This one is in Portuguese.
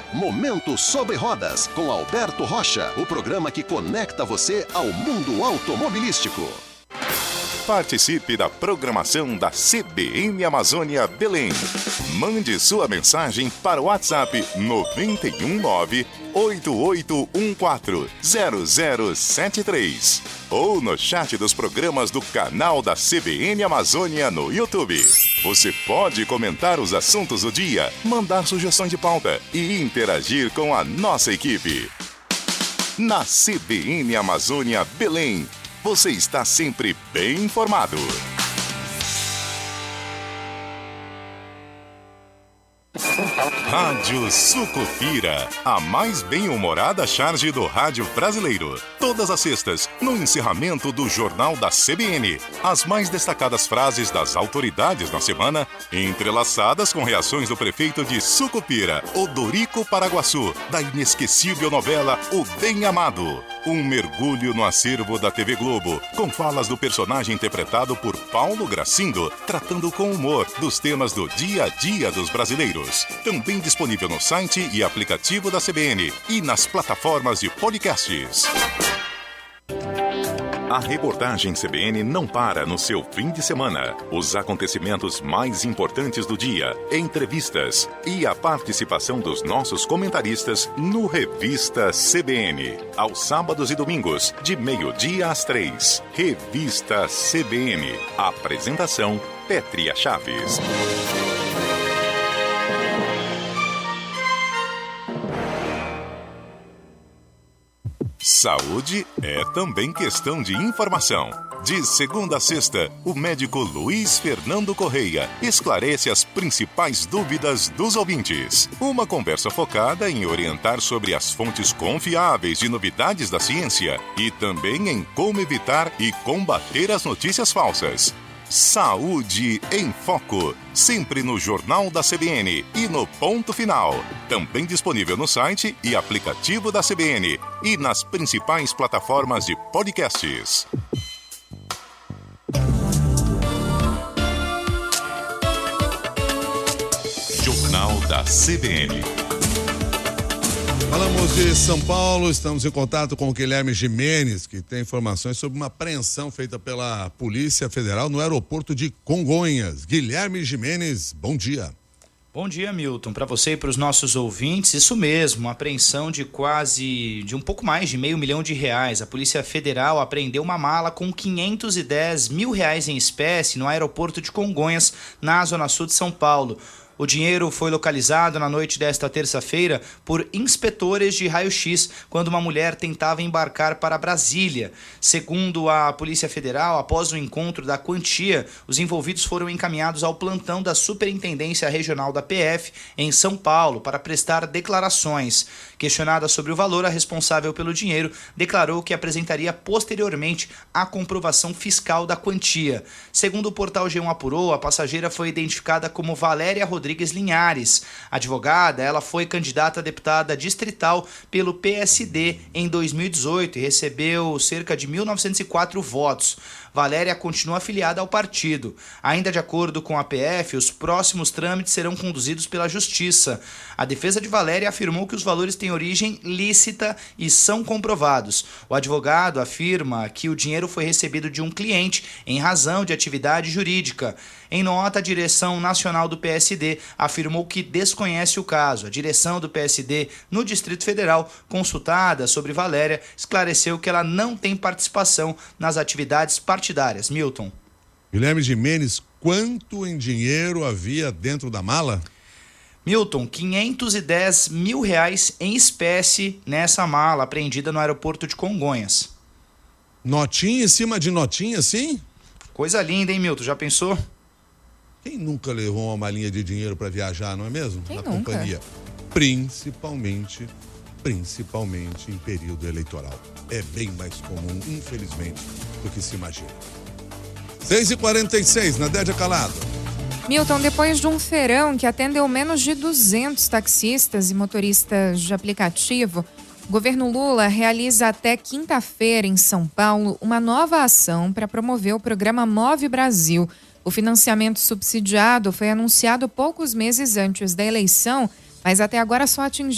Momento Sobre Rodas, com Alberto Rocha, o programa que conecta você ao mundo automobilístico. Participe da programação da CBN Amazônia Belém. Mande sua mensagem para o WhatsApp 919-8814-0073 ou no chat dos programas do canal da CBN Amazônia no YouTube. Você pode comentar os assuntos do dia, mandar sugestões de pauta e interagir com a nossa equipe. Na CBN Amazônia Belém, você está sempre bem informado. Rádio Sucupira, a mais bem-humorada charge do rádio brasileiro. Todas as sextas, no encerramento do Jornal da CBN. As mais destacadas frases das autoridades na semana, entrelaçadas com reações do prefeito de Sucupira, Odorico Paraguaçu, da inesquecível novela O Bem Amado. Um mergulho no acervo da TV Globo, com falas do personagem interpretado por Paulo Gracindo, tratando com humor dos temas do dia a dia dos brasileiros. Também disponível no site e aplicativo da CBN e nas plataformas de podcasts. A reportagem CBN não para no seu fim de semana. Os acontecimentos mais importantes do dia, entrevistas e a participação dos nossos comentaristas no Revista CBN. Aos sábados e domingos, de 12:00 às 3:00. Revista CBN. Apresentação, Pétria Chaves. Saúde é também questão de informação. De segunda a sexta, o médico Luiz Fernando Correia esclarece as principais dúvidas dos ouvintes. Uma conversa focada em orientar sobre as fontes confiáveis de novidades da ciência e também em como evitar e combater as notícias falsas. Saúde em Foco, sempre no Jornal da CBN e no Ponto Final. Também disponível no site e aplicativo da CBN e nas principais plataformas de podcasts. Jornal da CBN. Falamos de São Paulo, estamos em contato com o Guilherme Gimenez, que tem informações sobre uma apreensão feita pela Polícia Federal no aeroporto de Congonhas. Guilherme Gimenez, bom dia. Bom dia, Milton. Para você e para os nossos ouvintes, isso mesmo, uma apreensão de um pouco mais de R$500 mil. A Polícia Federal apreendeu uma mala com R$510 mil em espécie no aeroporto de Congonhas, na Zona Sul de São Paulo. O dinheiro foi localizado na noite desta terça-feira por inspetores de raio-x, quando uma mulher tentava embarcar para Brasília. Segundo a Polícia Federal, após o encontro da quantia, os envolvidos foram encaminhados ao plantão da Superintendência Regional da PF em São Paulo para prestar declarações. Questionada sobre o valor, a responsável pelo dinheiro declarou que apresentaria posteriormente a comprovação fiscal da quantia. Segundo o portal G1 apurou, a passageira foi identificada como Valéria Rodrigues Linhares. Advogada, ela foi candidata a deputada distrital pelo PSD em 2018 e recebeu cerca de 1.904 votos. Valéria continua afiliada ao partido. Ainda de acordo com a PF, os próximos trâmites serão conduzidos pela Justiça. A defesa de Valéria afirmou que os valores têm origem lícita e são comprovados. O advogado afirma que o dinheiro foi recebido de um cliente em razão de atividade jurídica. Em nota, a direção nacional do PSD afirmou que desconhece o caso. A direção do PSD no Distrito Federal, consultada sobre Valéria, esclareceu que ela não tem participação nas atividades partidárias. Milton. Guilherme Gimenez, quanto em dinheiro havia dentro da mala? Milton, R$510 mil em espécie nessa mala apreendida no aeroporto de Congonhas. Notinha em cima de notinha, sim? Coisa linda, hein, Milton? Já pensou? Quem nunca levou uma malinha de dinheiro para viajar, não é mesmo? Quem na nunca? Companhia. Principalmente em período eleitoral. É bem mais comum, infelizmente, do que se imagina. 6h46, Nadédia Calado. Milton, depois de um feirão que atendeu menos de 200 taxistas e motoristas de aplicativo, o governo Lula realiza até quinta-feira em São Paulo uma nova ação para promover o programa Move Brasil. O financiamento subsidiado foi anunciado poucos meses antes da eleição, mas até agora só atingiu